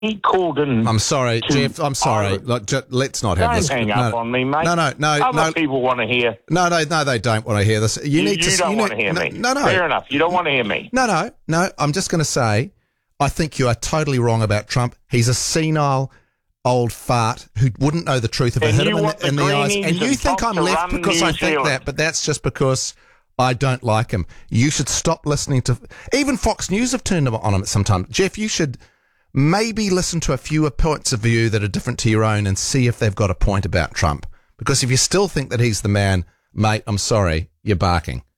He called in. I'm sorry, Jeff. I'm sorry. Look, let's not have Don't this. hang up on me, mate. No. Other people want to hear. No, they don't want to hear this. You don't want to hear me. No. Fair enough. You don't want to hear me. No. I'm just going to say, I think you are totally wrong about Trump. He's a senile old fart who wouldn't know the truth if it hit him in the eyes. And you think I'm left because I think that, but that's just because I don't like him. You should stop listening to... Even Fox News have turned on him sometimes. Jeff, you should maybe listen to a few points of view that are different to your own and see if they've got a point about Trump. Because if you still think that he's the man, mate, I'm sorry, you're barking.